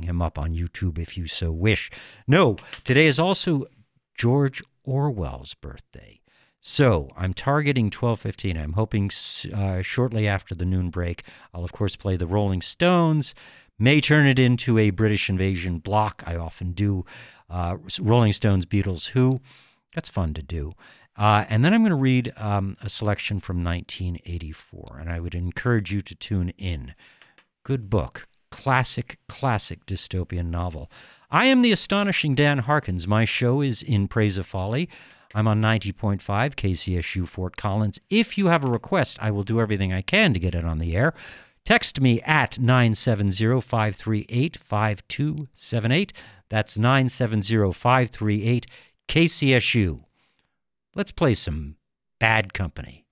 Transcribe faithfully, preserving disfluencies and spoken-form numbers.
him up on YouTube if you so wish. No, today is also George Orwell's birthday. So I'm targeting twelve fifteen. I'm hoping uh, shortly after the noon break, I'll, of course, play the Rolling Stones, may turn it into a British Invasion block. I often do. Uh, Rolling Stones, Beatles, Who. That's fun to do. Uh, and then I'm going to read um, a selection from nineteen eighty-four, and I would encourage you to tune in. Good book. Classic, classic dystopian novel. I am the astonishing Dan Harkins. My show is In Praise of Folly. I'm on ninety point five K C S U Fort Collins. If you have a request, I will do everything I can to get it on the air. Text me at nine seven zero, five three eight, five two seven eight. That's nine seven zero, five three eight, K C S U. Let's play some Bad Company.